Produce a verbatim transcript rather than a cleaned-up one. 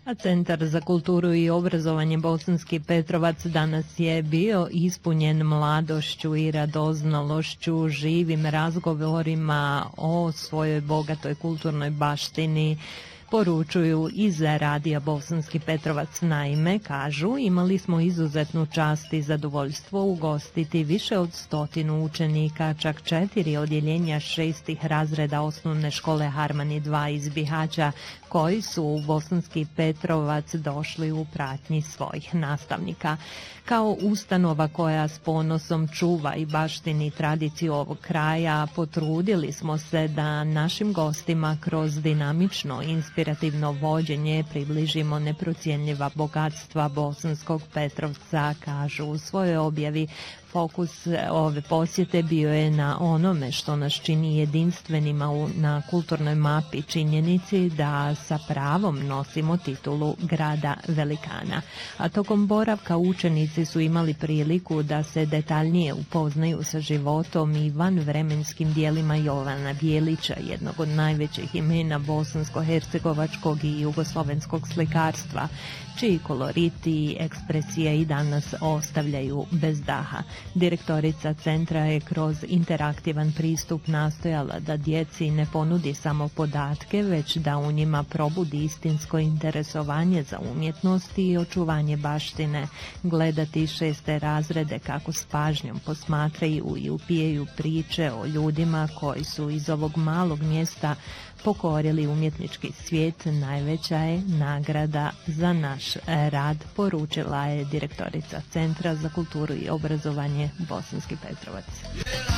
A Centar za kulturu i obrazovanje Bosanski Petrovac danas je bio ispunjen mladošću i radoznalošću, živim razgovorima o svojoj bogatoj kulturnoj baštini. Poručuju iz radija Bosanski Petrovac. Naime, kažu, imali smo izuzetnu čast i zadovoljstvo ugostiti više od stotinu učenika, čak četiri odjeljenja šestih razreda osnovne škole Harmani dva iz Bihaća, koji su u Bosanski Petrovac došli u pratnji svojih nastavnika. Kao ustanova koja s ponosom čuva i baštini tradiciju ovog kraja, potrudili smo se da našim gostima kroz dinamično inspirativno vođenje približimo neprocjenjiva bogatstva Bosanskog Petrovca, kažu u svojoj objavi. Fokus ove posjete bio je na onome što nas čini jedinstvenima u, na kulturnoj mapi, činjenici da sa pravom nosimo titulu grada velikana. A tokom boravka učenici su imali priliku da se detaljnije upoznaju sa životom i vanvremenskim dijelima Jovana Bijelića, jednog od najvećih imena bosansko-hercegovačkog i jugoslovenskog slikarstva, čiji koloriti i ekspresija i danas ostavljaju bez daha. Direktorica centra je kroz interaktivan pristup nastojala da djeci ne ponudi samo podatke, već da u njima probudi istinsko interesovanje za umjetnost i očuvanje baštine. Gledati šeste razrede kako s pažnjom posmatraju i upijaju priče o ljudima koji su iz ovog malog mjesta pokorili umjetnički svijet, najveća je nagrada za naš rad, poručila je direktorica Centra za kulturu i obrazovanje Bosanski Petrovac.